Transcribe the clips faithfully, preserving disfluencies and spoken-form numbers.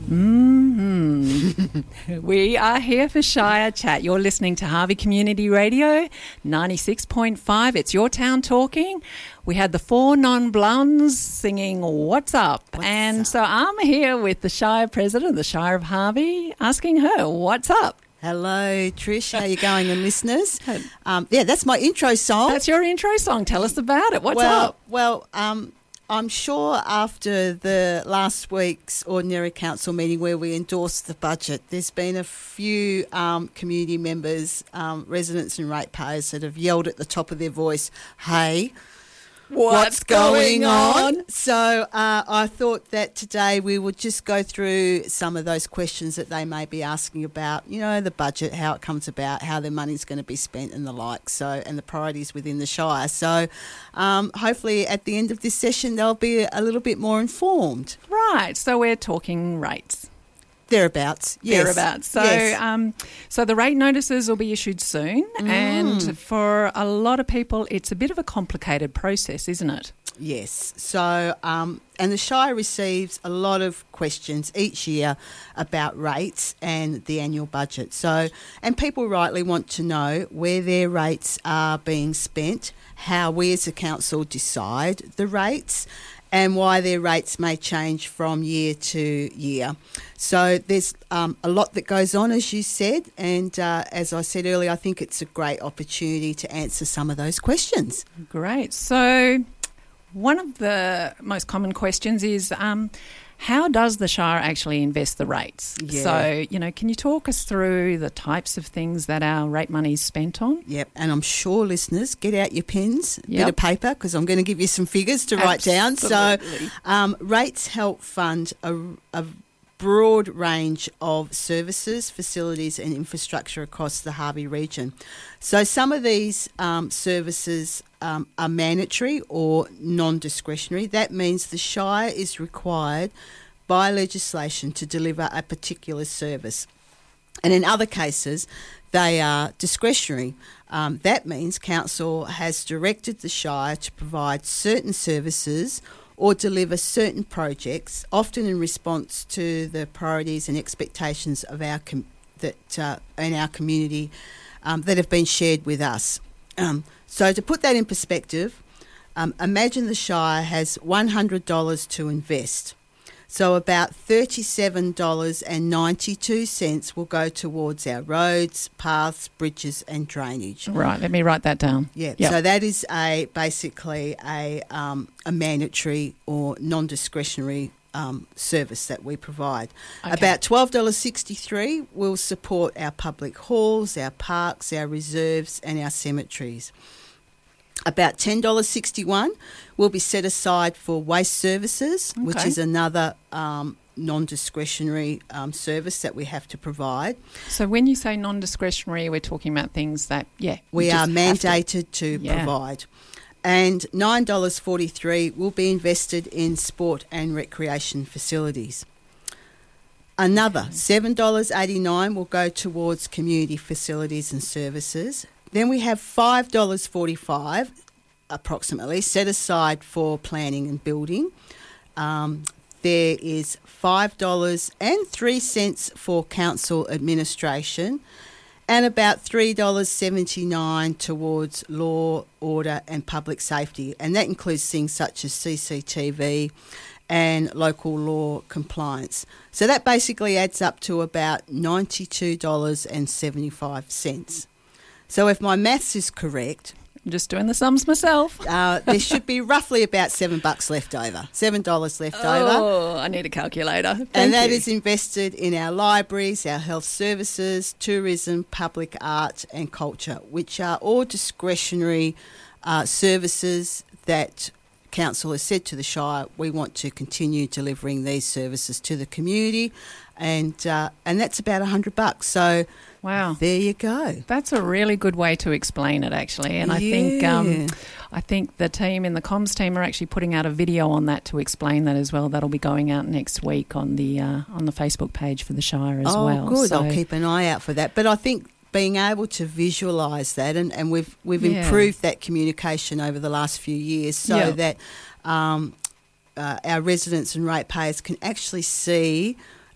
Mm-hmm. We are here for Shire Chat. You're listening to Harvey Community Radio, ninety-six point five. It's your town talking. We had the four non-blondes singing What's Up? What's and up? So I'm here with the Shire President of the Shire of Harvey, asking her, what's up? Hello, Trish. How you going, and listeners? Um, yeah, that's my intro song. That's your intro song. Tell us about it. What's well, up? Well, um, I'm sure after the last week's Ordinary Council meeting where we endorsed the budget, there's been a few um, community members, um, residents and ratepayers that have yelled at the top of their voice, hey, What's, going on? So uh, I thought that today we would just go through some of those questions that they may be asking about, you know, the budget, how it comes about, how their money's going to be spent and the like, so, and the priorities within the Shire. So um, hopefully at the end of this session they'll be a little bit more informed. Right. So we're talking rates. Thereabouts, yes. Thereabouts. So, yes. um, so the rate notices will be issued soon, Mm. and for a lot of people, it's a bit of a complicated process, isn't it? Yes. So, um, and the Shire receives a lot of questions each year about rates and the annual budget. So, and people rightly want to know where their rates are being spent, how we as a council decide the rates, and why their rates may change from year to year. So there's um, a lot that goes on, as you said, and uh, as I said earlier, I think it's a great opportunity to answer some of those questions. Great. So one of the most common questions is um, how does the Shire actually invest the rates? Yeah. So, you know, can you talk us through the types of things that our rate money is spent on? Yep, and I'm sure listeners, get out your pens, Yep. bit of paper, because I'm going to give you some figures to write down. So Absolutely. um, rates help fund a, a broad range of services, facilities and infrastructure across the Harvey region. So some of these um, services um, are mandatory or non-discretionary. That means the Shire is required by legislation to deliver a particular service. And in other cases, they are discretionary. Um, that means council has directed the Shire to provide certain services or deliver certain projects, often in response to the priorities and expectations of our com- that uh, in our community um, that have been shared with us. Um, so to put that in perspective, um, imagine the Shire has one hundred dollars to invest. So about thirty-seven dollars and ninety-two cents will go towards our roads, paths, bridges and drainage. Right, let me write that down. Yeah, Yep. so that is a basically a um, a mandatory or non-discretionary um, service that we provide. Okay. About twelve dollars sixty-three will support our public halls, our parks, our reserves and our cemeteries. About ten dollars sixty-one will be set aside for waste services, which Okay. is another um, non-discretionary um, service that we have to provide. So when you say non-discretionary, we're talking about things that, yeah, We you are just have to- mandated to, Yeah. provide. And nine dollars forty-three will be invested in sport and recreation facilities. Another seven dollars eighty-nine will go towards community facilities and services. Then we have five dollars forty-five approximately set aside for planning and building. Um, there is five dollars and three cents for council administration, and about three dollars seventy-nine towards law, order and public safety. And that includes things such as C C T V and local law compliance. So that basically adds up to about ninety-two dollars and seventy-five cents. So if my maths is correct, I'm just doing the sums myself. uh, there should be roughly about seven bucks left over, seven dollars left over. Oh, I need a calculator. Thank And that you. is invested in our libraries, our health services, tourism, public art and culture, which are all discretionary uh, services that Council has said to the Shire, we want to continue delivering these services to the community, and uh, and that's about a hundred bucks. So Wow. there you go. That's a really good way to explain it, actually. And I think um, Yeah. I think the team in the comms team are actually putting out a video on that to explain that as well. That'll be going out next week on the uh, on the Facebook page for the Shire as oh, well. good. So, I'll keep an eye out for that. But I think being able to visualise that, and, and we've we've Yeah. improved that communication over the last few years so Yeah. that um, uh, our residents and ratepayers can actually see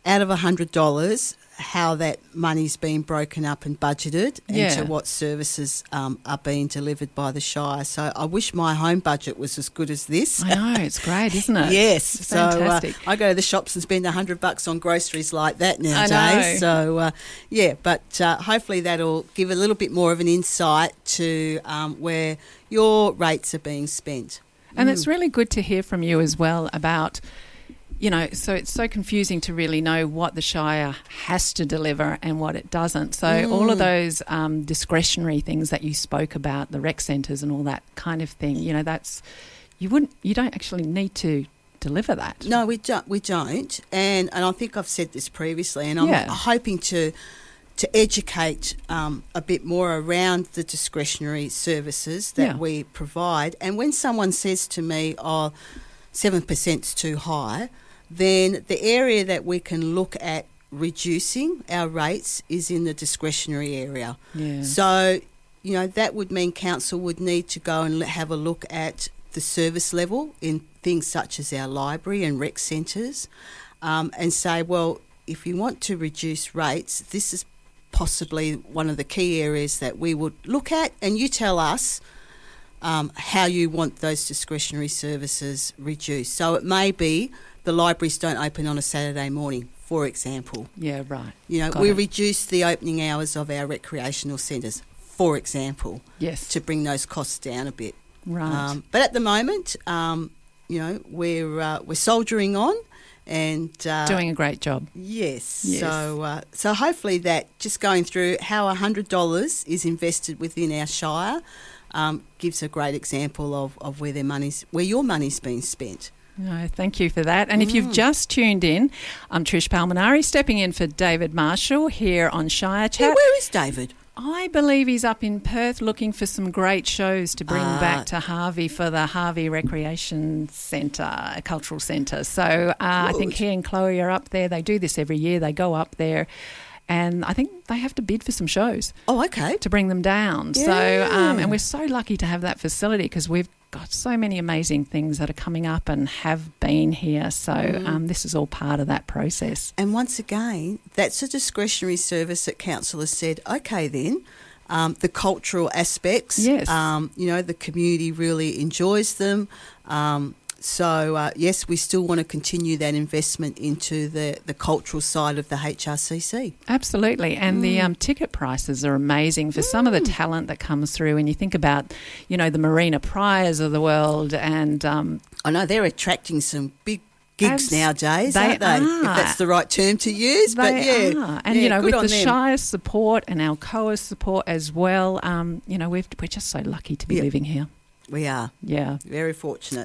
out of one hundred dollars, how that money's been broken up and budgeted Yeah. into what services um, are being delivered by the Shire. So I wish my home budget was as good as this. I know, it's great, isn't it? Yes. It's So uh, fantastic. I go to the shops and spend one hundred bucks on groceries like that I nowadays. know. So, uh, yeah, but uh, hopefully that'll give a little bit more of an insight to um, where your rates are being spent. And it's really good to hear from you as well about, you know, so it's so confusing to really know what the Shire has to deliver and what it doesn't. So Mm. all of those um, discretionary things that you spoke about, the rec centres and all that kind of thing, you know, that's, you wouldn't, you don't actually need to deliver that. No, we don't. We don't, and and I think I've said this previously, and I'm Yeah. hoping to to educate um, a bit more around the discretionary services that Yeah. we provide. And when someone says to me, "Oh, seven percent's too high," then the area that we can look at reducing our rates is in the discretionary area. Yeah. So, you know, that would mean council would need to go and l- have a look at the service level in things such as our library and rec centres, um, and say, well, if you want to reduce rates, this is possibly one of the key areas that we would look at, and you tell us um, how you want those discretionary services reduced. So it may be the libraries don't open on a Saturday morning, for example. Yeah, right. You know, Got we it. reduce the opening hours of our recreational centres, for example, Yes. to bring those costs down a bit. Right. Um, but at the moment, um, you know, we're uh, we're soldiering on, and uh, Doing a great job. yes. Yes. So uh, so hopefully that just going through how a hundred dollars is invested within our Shire um, gives a great example of, of where their money's where your money's been spent. No, thank you for that. And if Mm. you've just tuned in, I'm Trish Palminari, stepping in for David Marshall here on Shire Yeah, Chat. where is David? I believe he's up in Perth looking for some great shows to bring Ah. back to Harvey for the Harvey Recreation Centre, Cultural Centre. So uh, I think Good. he and Chloe are up there. They do this every year. They go up there and I think they have to bid for some shows Oh, okay. to bring them down. So, Yeah. um, and we're so lucky to have that facility because we've got so many amazing things that are coming up and have been here. So Mm. um, this is all part of that process. And once again, that's a discretionary service that council has said, okay then, um, the cultural aspects, Yes. um, you know, the community really enjoys them. Um, so, uh, yes, we still want to continue that investment into the, the cultural side of the H R C C. Absolutely. And the um, ticket prices are amazing for some of the talent that comes through. And you think about, you know, the Marina Priors of the world and um, I know they're attracting some big gigs Abs- nowadays, they aren't they? If are. that's the right term to use. but they yeah. are. And, yeah, you know, good with on the them. Shire's support and Alcoa's support as well, um, you know, we've, we're just so lucky to be Yeah. living here. We are Yeah. very fortunate.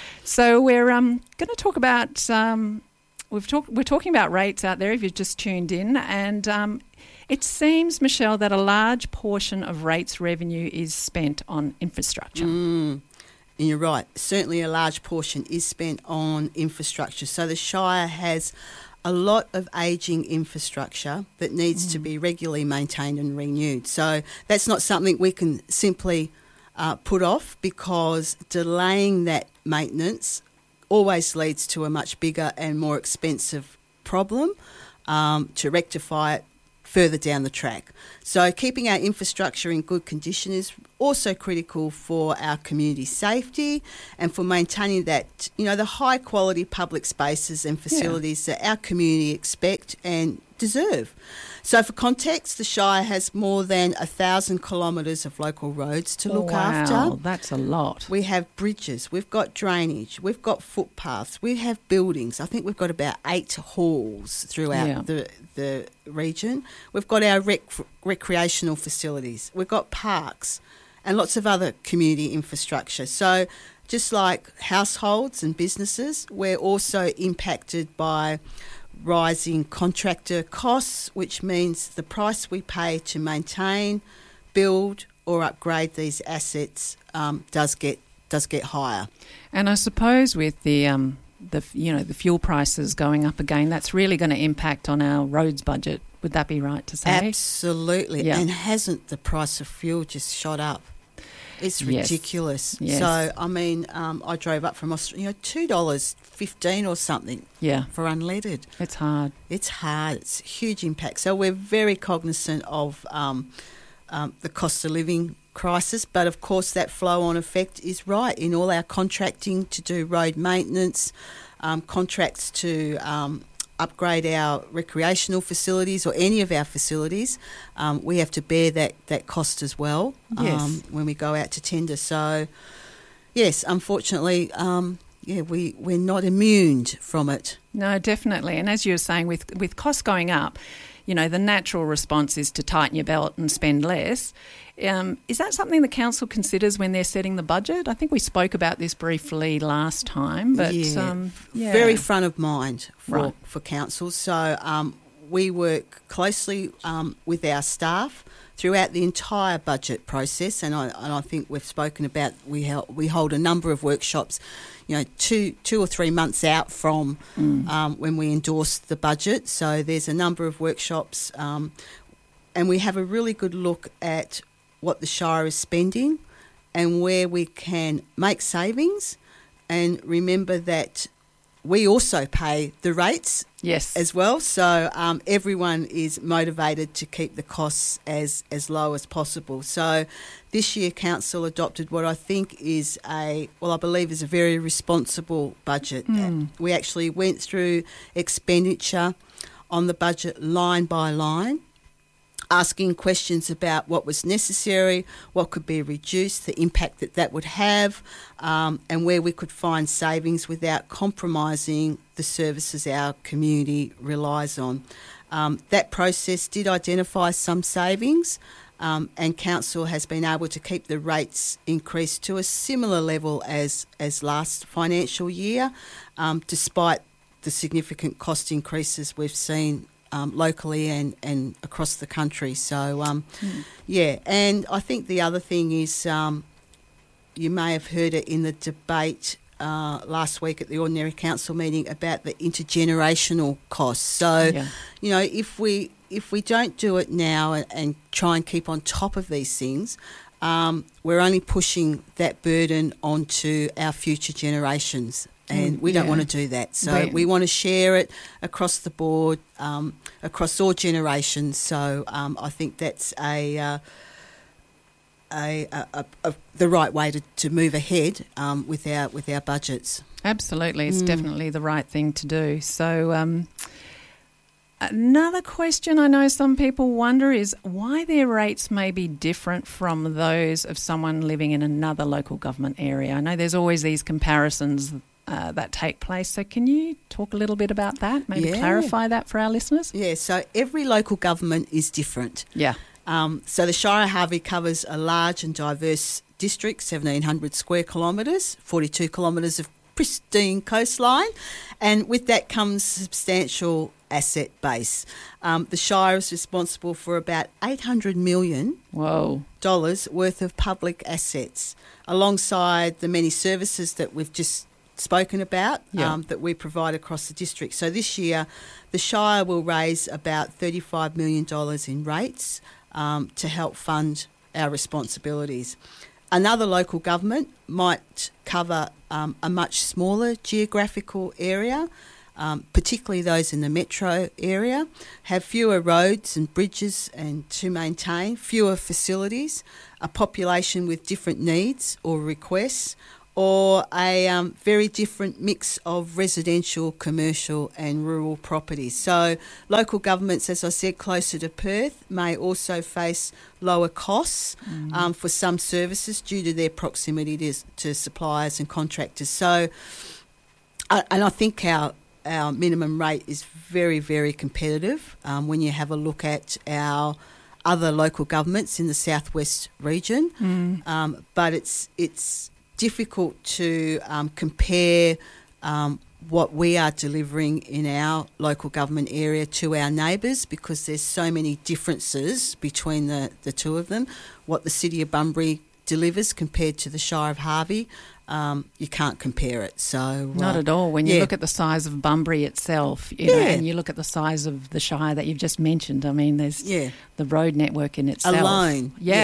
So we're um, going to talk about um, we've talked we're talking about rates out there. If you've just tuned in, and um, it seems, Michelle, that a large portion of rates revenue is spent on infrastructure. Mm. And you're right. Certainly a large portion is spent on infrastructure. So the Shire has a lot of ageing infrastructure that needs to be regularly maintained and renewed. So that's not something we can simply uh, put off, because delaying that maintenance always leads to a much bigger and more expensive problem um, to rectify it further down the track. So keeping our infrastructure in good condition is also critical for our community safety and for maintaining that, you know, the high quality public spaces and facilities that our community expect and deserve. So for context, the Shire has more than a thousand kilometres of local roads to look wow, after. that's a lot. We have bridges, we've got drainage, we've got footpaths, we have buildings. I think we've got about eight halls throughout Yeah. the the region. We've got our rec- recreational facilities, we've got parks and lots of other community infrastructure. So just like households and businesses, we're also impacted by rising contractor costs, which means the price we pay to maintain, build or upgrade these assets um, does get does get higher. And I suppose with the um, the you know the fuel prices going up again, that's really going to impact on our roads budget. Would that be right to say? Absolutely. Yeah. And hasn't the price of fuel just shot up? It's Yes. ridiculous. Yes. So, I mean, um, I drove up from Australia, you know, two dollars fifteen or something Yeah, for unleaded. it's hard. It's hard. It's a huge impact. So we're very cognizant of um, um, the cost of living crisis, but of course that flow-on effect is right in all our contracting to do road maintenance, um, contracts to um, upgrade our recreational facilities or any of our facilities. Um, we have to bear that, that cost as well Yes. um, when we go out to tender. So, yes, unfortunately, um, yeah, we, we're not immune from it. No, definitely. And as you were saying, with with costs going up, you know, the natural response is to tighten your belt and spend less. Um, is that something the council considers when they're setting the budget? I think we spoke about this briefly last time, but yeah, um, yeah. very front of mind for Right. for councils. So um, we work closely um, with our staff throughout the entire budget process, and I, and I think we've spoken about we held, we hold a number of workshops, you know, two two or three months out from Mm. um, when we endorse the budget. So there's a number of workshops, um, and we have a really good look at what the Shire is spending and where we can make savings. And remember that we also pay the rates Yes. as well, so um, everyone is motivated to keep the costs as, as low as possible. So this year Council adopted what I think is a, well, I believe is a very responsible budget. Mm. We actually went through expenditure on the budget line by line, asking questions about what was necessary, what could be reduced, the impact that that would have, um, and where we could find savings without compromising the services our community relies on. Um, that process did identify some savings, um, and Council has been able to keep the rates increased to a similar level as, as last financial year, um, despite the significant cost increases we've seen Um, locally and, and across the country. So, um, Mm. yeah, and I think the other thing is um, you may have heard it in the debate uh, last week at the Ordinary Council meeting about the intergenerational costs. So, Yeah. you know, if we if we don't do it now and, and try and keep on top of these things, um, we're only pushing that burden onto our future generations. And Mm, we don't yeah. want to do that. So Right. we want to share it across the board, um, across all generations. So um, I think that's a, uh, a, a, a, a the right way to, to move ahead um, with our with our budgets. Absolutely. It's Mm. definitely the right thing to do. So um, another question I know some people wonder is why their rates may be different from those of someone living in another local government area. I know there's always these comparisons uh, that take place. So can you talk a little bit about that? Maybe Yeah. clarify that for our listeners? Yeah, so every local government is different. Yeah. Um, so the Shire of Harvey covers a large and diverse district, seventeen hundred square kilometres, forty-two kilometres of pristine coastline, and with that comes substantial asset base. Um, the Shire is responsible for about eight hundred million Whoa. dollars worth of public assets, alongside the many services that we've just spoken about Yeah. um, that we provide across the district. So this year, the Shire will raise about thirty-five million dollars in rates um, to help fund our responsibilities. Another local government might cover um, a much smaller geographical area, um, particularly those in the metro area, have fewer roads and bridges and to maintain, fewer facilities, a population with different needs or requests, or a um, very different mix of residential, commercial and rural properties. So local governments, as I said, closer to Perth may also face lower costs mm. um, for some services due to their proximity to, to suppliers and contractors. So, uh, and I think our our minimum rate is very, very competitive um, when you have a look at our other local governments in the southwest region. Mm. Um, but it's it's difficult to um, compare um, what we are delivering in our local government area to our neighbours, because there's so many differences between the, the two of them. What the City of Bunbury delivers compared to the Shire of Harvey, um, you can't compare it. So Not uh, at all. When you yeah. look at the size of Bunbury itself, you Yeah. know, and you look at the size of the Shire that you've just mentioned, I mean, there's Yeah. the road network in itself. Alone. Yeah. Yeah.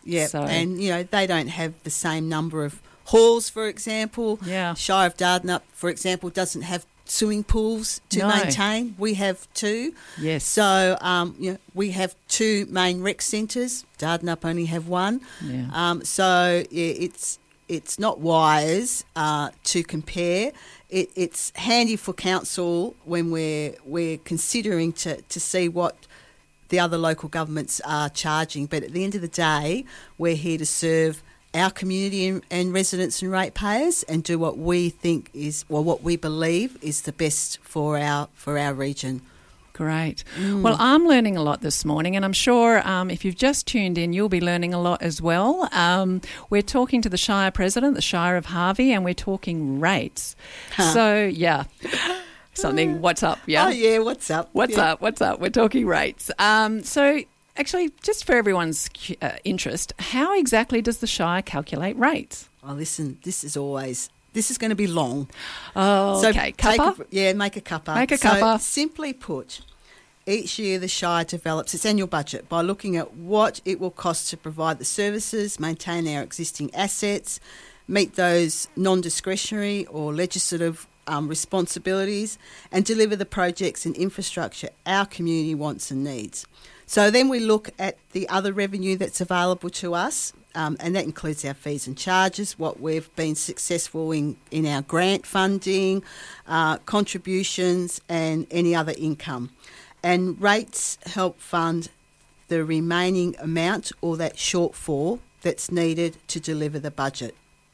yeah. So, And, you know, they don't have the same number of halls, for example. Yeah. Shire of Dardanup, for example, doesn't have swimming pools to No. maintain. We have two. yes. So, um, you know, we have two main rec centres. Dardanup only have one. yeah. Um, so yeah, it's it's not wise uh, to compare. It, it's handy for council when we're we're considering to, to see what the other local governments are charging. But at the end of the day, we're here to serve our community and, and residents and ratepayers and do what we think is, well, what we believe is the best for our for our region. Great. Well, I'm learning a lot this morning, and I'm sure um, if you've just tuned in, you'll be learning a lot as well. Um, we're talking to the Shire President, the Shire of Harvey, and we're talking rates. Huh. So, yeah, something, what's up, yeah? Oh, yeah, what's up? What's Yeah. up, what's up? We're talking rates. Um, so, actually, just for everyone's uh, interest, how exactly does the Shire calculate rates? Oh, listen, this is always... This is going to be long. Oh, So okay. take Cuppa? a, yeah, make a cuppa. Make a So cuppa. simply put, each year the Shire develops its annual budget by looking at what it will cost to provide the services, maintain our existing assets, meet those non-discretionary or legislative um, responsibilities, and deliver the projects and infrastructure our community wants and needs. So then we look at the other revenue that's available to us, um, and that includes our fees and charges, what we've been successful in, in our grant funding, uh, contributions, and any other income. And rates help fund the remaining amount or that shortfall that's needed to deliver the budget.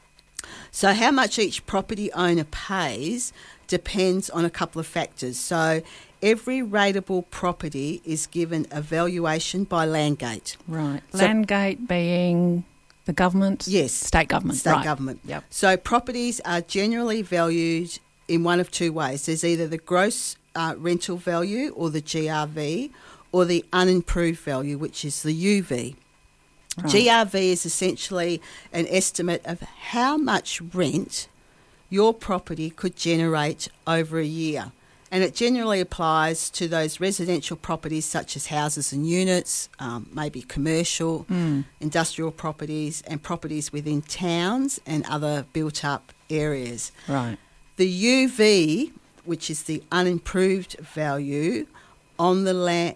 So how much each property owner pays depends on a couple of factors. So every rateable property is given a valuation by Landgate. Right. So- Landgate being the government? Yes. State government. State right. government. Yep. So properties are generally valued in one of two ways. There's either the gross uh, rental value, or the G R V, or the unimproved value, which is the U V. Right. G R V is essentially an estimate of how much rent your property could generate over a year. And it generally applies to those residential properties such as houses and units, um, maybe commercial, Mm. industrial properties, and properties within towns and other built-up areas. Right. The U V, which is the unimproved value on the land,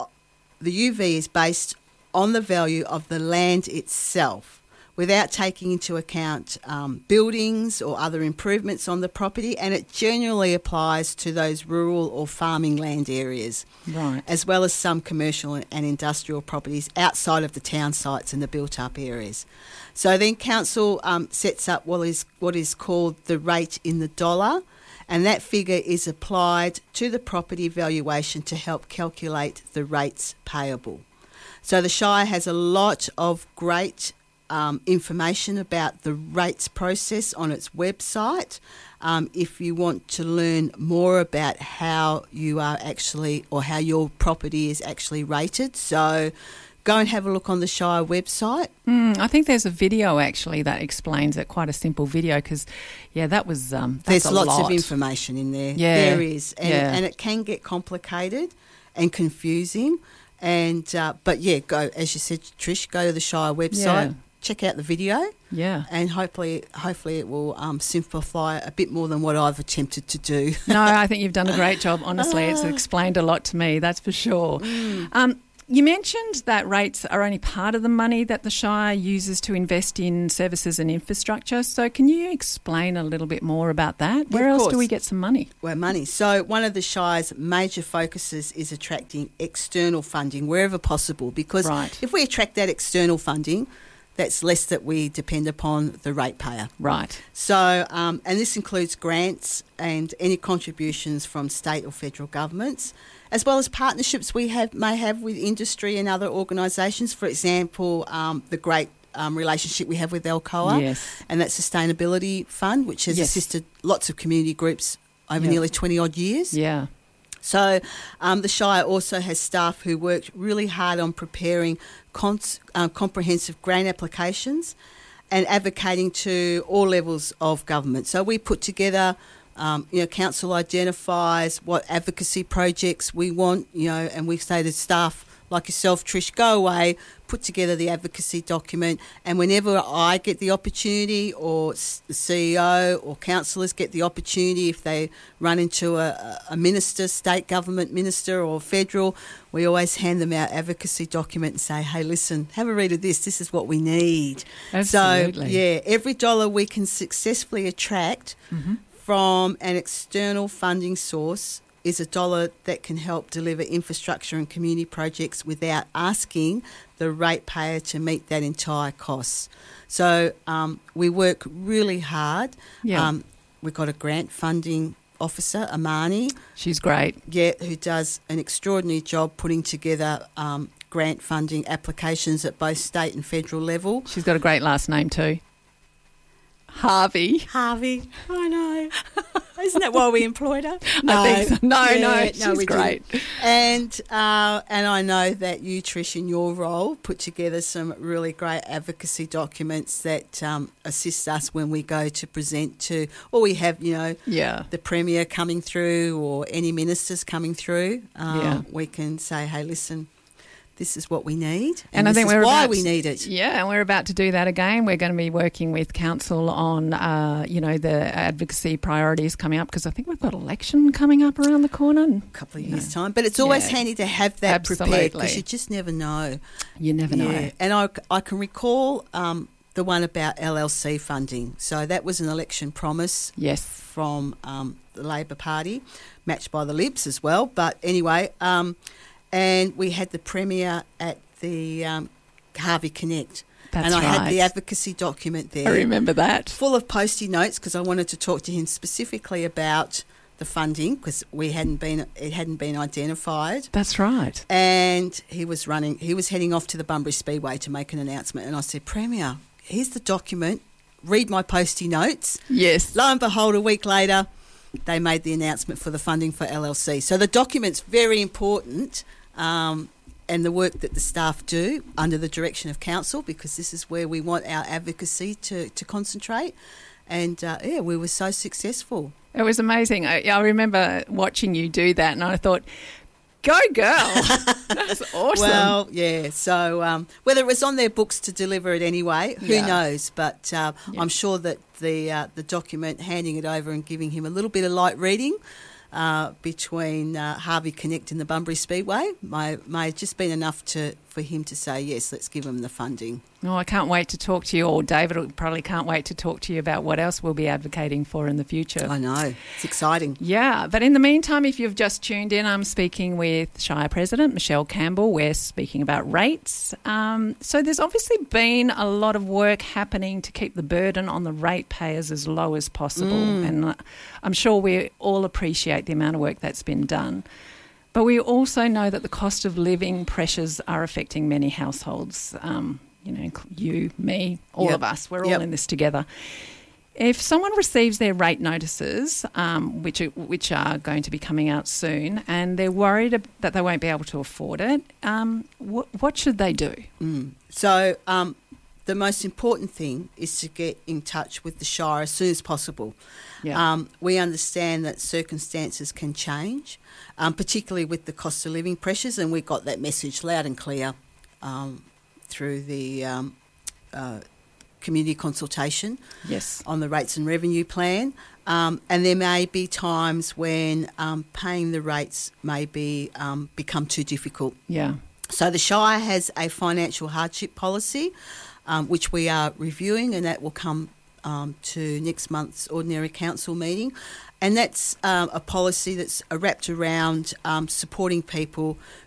the U V is based on the value of the land itself, without taking into account um, buildings or other improvements on the property, and it generally applies to those rural or farming land areas, Right. as well as some commercial and industrial properties outside of the town sites and the built-up areas. So then council um, sets up what is what is called the rate in the dollar, and that figure is applied to the property valuation to help calculate the rates payable. So the Shire has a lot of great um, information about the rates process on its website. Um, if you want to learn more about how you are actually, or how your property is actually rated, so go and have a look on the Shire website. Mm, I think there's a video actually that explains it, quite a simple video, because, yeah, that was um, that's There's a lots lot. of information in there. Yeah, There is. And, yeah. and it can get complicated and confusing. And uh, But, yeah, go, as you said, Trish, go to the Shire website, Yeah. check out the video, Yeah. and hopefully hopefully it will um, simplify a bit more than what I've attempted to do. No, I think you've done a great job, honestly. It's explained a lot to me, that's for sure. Um, you mentioned that rates are only part of the money that the Shire uses to invest in services and infrastructure. So can you explain a little bit more about that? Where of else course. do we get some money? Well, money. So one of the Shire's major focuses is attracting external funding wherever possible, because Right. if we attract that external funding, that's less that we depend upon the ratepayer. Right. So, um, and this includes grants and any contributions from state or federal governments, as well as partnerships we have may have with industry and other organisations. For example, um, the great um, relationship we have with Alcoa, Yes. and that sustainability fund, which has Yes. assisted lots of community groups over Yeah. nearly twenty odd years. Yeah. So um, the Shire also has staff who worked really hard on preparing cons- uh, comprehensive grant applications and advocating to all levels of government. So we put together, um, you know, council identifies what advocacy projects we want, you know, and we say to staff, like yourself, Trish, go away, put together the advocacy document, and whenever I get the opportunity, or the C E O or councillors get the opportunity, if they run into a, a minister, state government minister or federal, we always hand them our advocacy document and say, hey, listen, have a read of this. This is what we need. Absolutely. So, yeah, every dollar we can successfully attract mm-hmm. from an external funding source is a dollar that can help deliver infrastructure and community projects without asking the ratepayer to meet that entire cost. So um, we work really hard. Yeah. Um, we've got a grant funding officer, Amani. She's great. Yeah, who does an extraordinary job putting together um, grant funding applications at both state and federal level. She's got a great last name too. Harvey. Harvey. I know. Isn't that why we employed her? No, I think so. no, yeah, no, no, she's we great. Didn't. And uh, and I know that you, Trish, in your role, put together some really great advocacy documents that um, assist us when we go to present to, or we have, you know, yeah. the Premier coming through or any ministers coming through. Um, yeah. We can say, hey, listen, this is what we need, and, and, I this think is we're why about we to, need it. Yeah, and we're about to do that again. We're going to be working with council on, uh, you know, the advocacy priorities coming up, because I think we've got election coming up around the corner. A couple of years' know. time, but it's always yeah. handy to have that Absolutely. prepared, because you just never know. You never yeah. know. And I, I can recall um, the one about L L C funding. So that was an election promise. Yes. From um, the Labor Party, matched by the Libs as well. But anyway, um, and we had the Premier at the um, Harvey Connect. That's and I right. had the advocacy document there. I remember that. Full of postie notes, because I wanted to talk to him specifically about the funding, because we hadn't been it hadn't been identified. That's right. And he was running he was heading off to the Bunbury Speedway to make an announcement, and I said, Premier, here's the document, read my postie notes. Yes. Lo and behold, a week later they made the announcement for the funding for L L C. So the document's very important. Um, and the work that the staff do under the direction of council, because this is where we want our advocacy to, to concentrate. And, uh, yeah, we were so successful. It was amazing. I, I remember watching you do that, and I thought, go girl. That's awesome. Well, yeah. So um, whether it was on their books to deliver it anyway, who yeah. knows? But uh, yeah. I'm sure that the uh, the document, handing it over and giving him a little bit of light reading, Uh, between uh, Harvey Connect and the Bunbury Speedway may, may have just been enough to for him to say, yes, let's give him the funding. Oh, I can't wait to talk to you, or David probably can't wait to talk to you about what else we'll be advocating for in the future. I know. It's exciting. Yeah, but in the meantime, if you've just tuned in, I'm speaking with Shire President Michelle Campbell. We're speaking about rates. Um, so there's obviously been a lot of work happening to keep the burden on the ratepayers as low as possible. Mm. And uh, I'm sure we all appreciate the amount of work that's been done. But we also know that the cost of living pressures are affecting many households. Um, you know, you, me, all yep. of us, we're all yep. in this together. If someone receives their rate notices, um, which, are, which are going to be coming out soon, and they're worried that they won't be able to afford it, um, wh- what should they do? Mm. So um, the most important thing is to get in touch with the Shire as soon as possible. Yeah. Um, we understand that circumstances can change, um, particularly with the cost of living pressures, and we got that message loud and clear um, through the um, uh, community consultation yes. on the rates and revenue plan. Um, and there may be times when um, paying the rates may be um, become too difficult. Yeah. So the Shire has a financial hardship policy, um, which we are reviewing, and that will come Um, to next month's ordinary council meeting, and that's um, a policy that's wrapped around um, supporting people